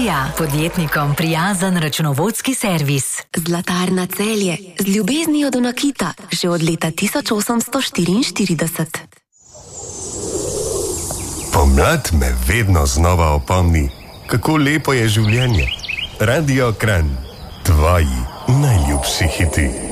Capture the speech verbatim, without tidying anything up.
Ilija, podjetnikom prijazen računovodski servis. Zlatarna Celje, z ljubeznijo do nakita, že od leta tisoč osemsto štiriinštirideset. Pomlad me vedno znova opomni, kako lepo je življenje. Radio Kranj, tvoji najljubši hiti.